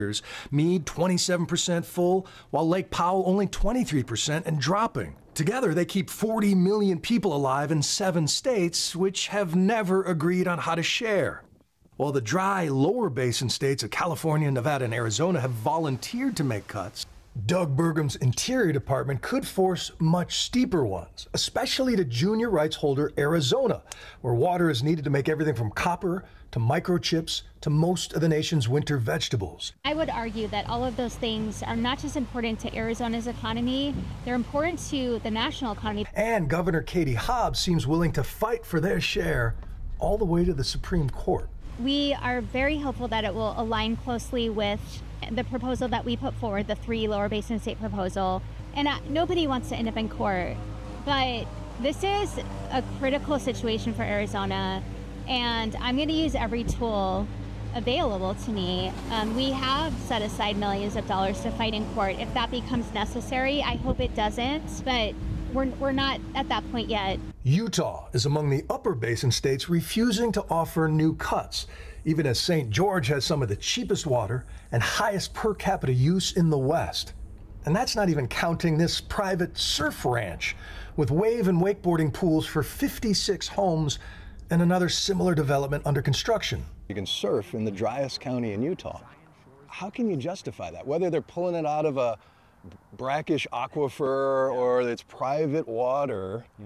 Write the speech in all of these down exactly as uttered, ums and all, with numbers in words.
Meade twenty-seven percent full, while Lake Powell only twenty-three percent and dropping. Together, they keep forty million people alive in seven states, which have never agreed on how to share. While the dry, lower basin states of California, Nevada, and Arizona have volunteered to make cuts, Doug Burgum's Interior Department could force much steeper ones, especially to junior rights holder Arizona, where water is needed to make everything from copper to microchips to most of the nation's winter vegetables. I would argue that all of those things are not just important to Arizona's economy, they're important to the national economy. And Governor Katie Hobbs seems willing to fight for their share all the way to the Supreme Court. We are very hopeful that it will align closely with the proposal that we put forward, the three lower basin state proposal. And uh, nobody wants to end up in court, but this is a critical situation for Arizona, and I'm going to use every tool available to me. Um, we have set aside millions of dollars to fight in court. If that becomes necessary, I hope it doesn't, but we're, we're not at that point yet. Utah is among the upper basin states refusing to offer new cuts, even as Saint George has some of the cheapest water and highest per capita use in the West. And that's not even counting this private surf ranch with wave and wakeboarding pools for fifty-six homes and another similar development under construction. You can surf in the driest county in Utah. How can you justify that? Whether they're pulling it out of a brackish aquifer or it's private water, yeah.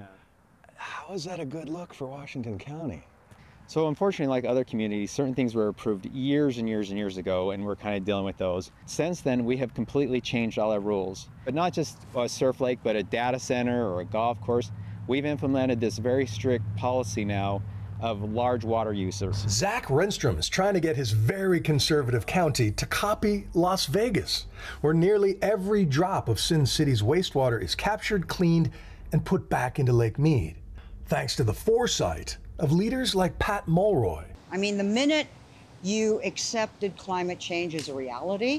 How is that a good look for Washington County? So unfortunately, like other communities, certain things were approved years and years and years ago, and we're kind of dealing with those. Since then, we have completely changed all our rules. But not just a surf lake, but a data center or a golf course. We've implemented this very strict policy now of large water users. Zach Renstrom is trying to get his very conservative county to copy Las Vegas, where nearly every drop of Sin City's wastewater is captured, cleaned, and put back into Lake Mead, thanks to the foresight of leaders like Pat Mulroy. I mean, the minute you accepted climate change as a reality,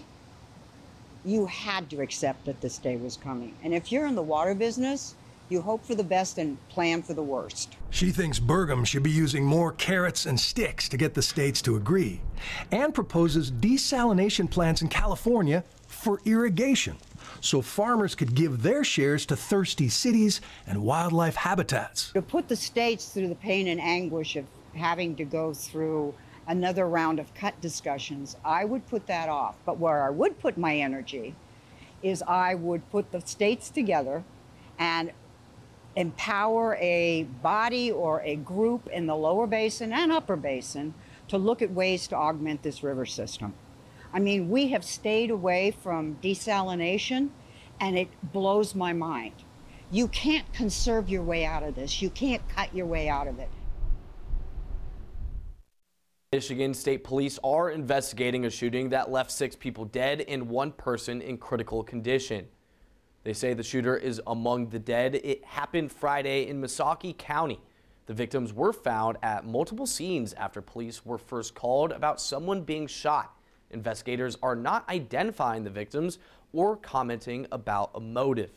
you had to accept that this day was coming. And if you're in the water business, you hope for the best and plan for the worst. She thinks Burgum should be using more carrots and sticks to get the states to agree, and proposes desalination plants in California for irrigation, so farmers could give their shares to thirsty cities and wildlife habitats. To put the states through the pain and anguish of having to go through another round of cut discussions, I would put that off. But where I would put my energy is I would put the states together and empower a body or a group in the lower basin and upper basin to look at ways to augment this river system. I mean, we have stayed away from desalination, and it blows my mind. You can't conserve your way out of this. You can't cut your way out of it. Michigan State Police are investigating a shooting that left six people dead and one person in critical condition. They say the shooter is among the dead. It happened Friday in Missaukee County. The victims were found at multiple scenes after police were first called about someone being shot. Investigators are not identifying the victims or commenting about a motive.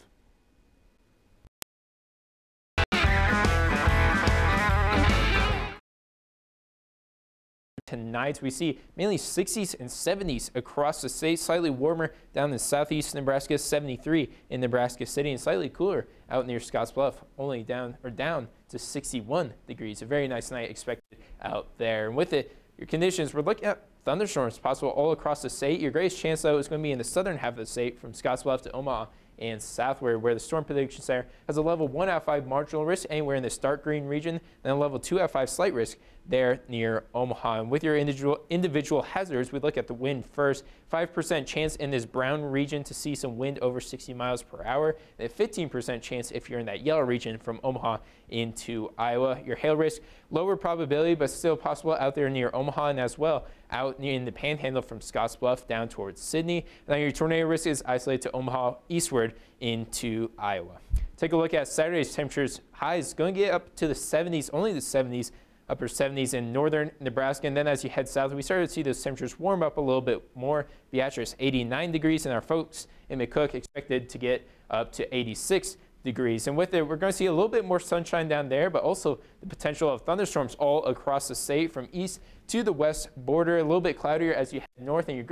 Tonight, we see mainly sixties and seventies across the state, slightly warmer down in southeast Nebraska, seventy-three in Nebraska City, and slightly cooler out near Scottsbluff, only down or down to sixty-one degrees. A very nice night expected out there. And with it, your conditions, we're looking at thunderstorms possible all across the state. Your greatest chance, though, is going to be in the southern half of the state from Scottsbluff to Omaha and southward, where the storm prediction center has a level one out of five marginal risk anywhere in this dark green region, and a level two out of five slight risk there near Omaha. And with your individual individual hazards, we look at the wind first. five percent chance in this brown region to see some wind over sixty miles per hour, and a fifteen percent chance if you're in that yellow region from Omaha into Iowa. Your hail risk, lower probability, but still possible out there near Omaha, and as well out in the panhandle from Scottsbluff down towards Sydney. And then your tornado risk is isolated to Omaha eastward into Iowa. Take a look at Saturday's temperatures. Highs going to get up to the seventies, only the seventies, upper seventies in northern Nebraska. And then as you head south, we started to see those temperatures warm up a little bit more. Beatrice, eighty-nine degrees, and our folks in McCook expected to get up to eighty-six degrees. And with it, we're going to see a little bit more sunshine down there, but also the potential of thunderstorms all across the state from east to the west border. A little bit cloudier as you head north, and you're